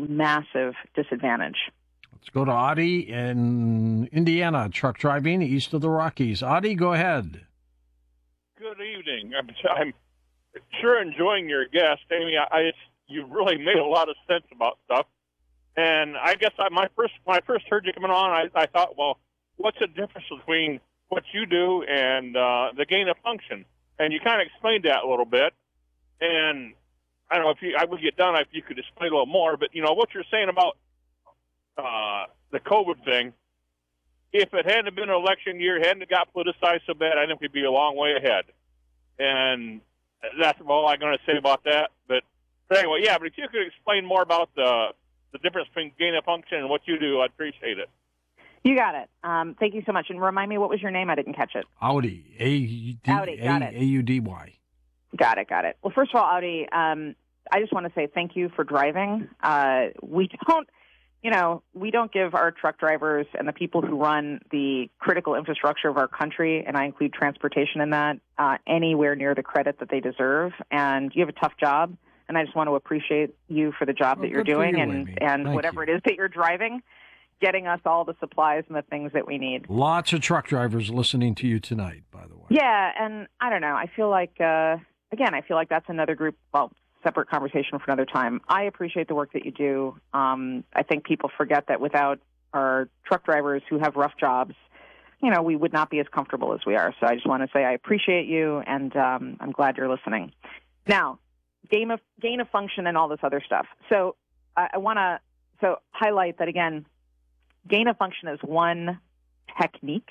massive disadvantage. Let's go to Audie in Indiana, truck driving east of the Rockies. Audie, go ahead. Good evening. I'm sure enjoying your guest, Amy. You really made a lot of sense about stuff. And I guess when I first heard you coming on, I thought, well, what's the difference between what you do and the gain of function? And you kind of explained that a little bit. And I don't know if I would get done if you could explain a little more. But what you're saying about the COVID thing, if it hadn't been an election year, hadn't got politicized so bad, I think we'd be a long way ahead. And that's all I'm going to say about that. But anyway, yeah, but if you could explain more about the difference between gain of function and what you do, I'd appreciate it. You got it. Thank you so much. And remind me, what was your name? I didn't catch it. Audie. Audie, got it. A-U-D-Y. Got it. Well, first of all, Audie, I just want to say thank you for driving. We don't give our truck drivers and the people who run the critical infrastructure of our country, and I include transportation in that, anywhere near the credit that they deserve. And you have a tough job, and I just want to appreciate you for the job that you're doing and whatever it is that you're driving, getting us all the supplies and the things that we need. Lots of truck drivers listening to you tonight, by the way. Yeah, and I don't know. I feel like, that's another group, separate conversation for another time. I appreciate the work that you do. I think people forget that without our truck drivers who have rough jobs, we would not be as comfortable as we are. So I just want to say I appreciate you, and I'm glad you're listening. Now, gain of function and all this other stuff. So I want to highlight that, again, gain of function is one technique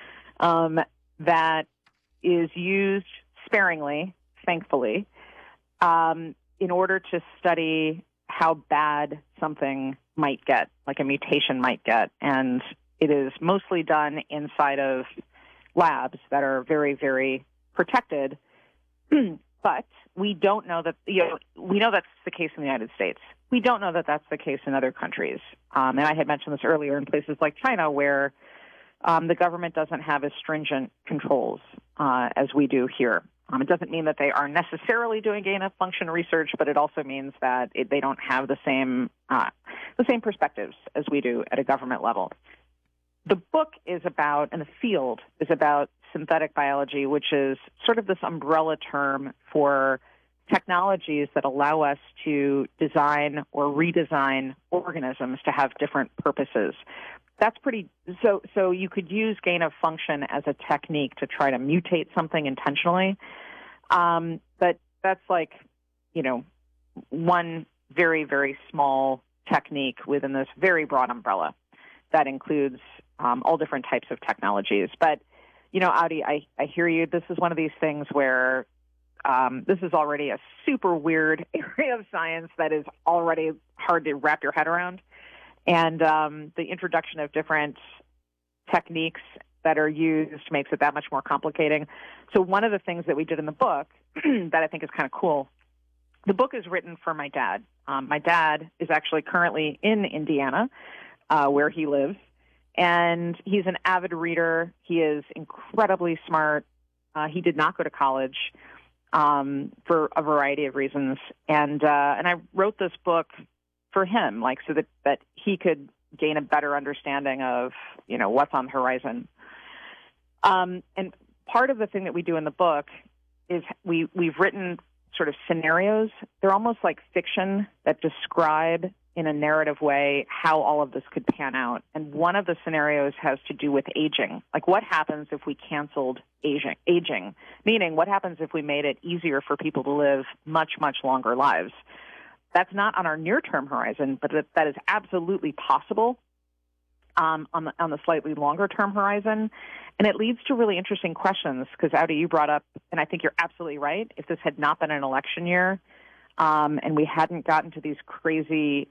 that is used sparingly, thankfully, in order to study how bad something might get, like a mutation might get. And it is mostly done inside of labs that are very, very protected. But we don't know that, we know that's the case in the United States. We don't know that that's the case in other countries. And I had mentioned this earlier in places like China, where the government doesn't have as stringent controls as we do here. It doesn't mean that they are necessarily doing gain-of-function research, but it also means that they don't have the same perspectives as we do at a government level. The book is about, and the field is about, synthetic biology, which is sort of this umbrella term for technologies that allow us to design or redesign organisms to have different purposes. That's pretty, so you could use gain of function as a technique to try to mutate something intentionally. But that's like, one very, very small technique within this very broad umbrella that includes all different types of technologies. But, Audie, I hear you. This is one of these things where this is already a super weird area of science that is already hard to wrap your head around. And the introduction of different techniques that are used makes it that much more complicating. So one of the things that we did in the book that I think is kind of cool, the book is written for my dad. My dad is actually currently in Indiana, where he lives, and he's an avid reader. He is incredibly smart. He did not go to college for a variety of reasons, and I wrote this book for him, so that he could gain a better understanding of, what's on the horizon. And part of the thing that we do in the book is we've written sort of scenarios. They're almost like fiction that describe in a narrative way how all of this could pan out. And one of the scenarios has to do with aging. Like, what happens if we canceled aging? Meaning, what happens if we made it easier for people to live much, much longer lives? That's not on our near-term horizon, but that is absolutely possible on the slightly longer-term horizon. And it leads to really interesting questions, because, Audie, you brought up, and I think you're absolutely right, if this had not been an election year and we hadn't gotten to these crazy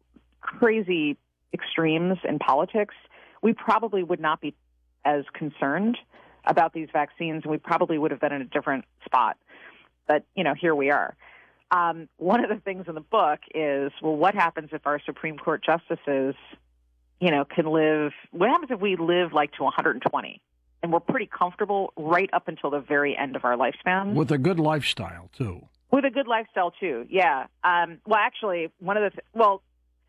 extremes in politics, we probably would not be as concerned about these vaccines, and we probably would have been in a different spot. But, here we are. One of the things in the book is, well, what happens if our Supreme Court justices, can live, what happens if we live to 120 and we're pretty comfortable right up until the very end of our lifespan? With a good lifestyle, too. With a good lifestyle, too, yeah. Well, actually,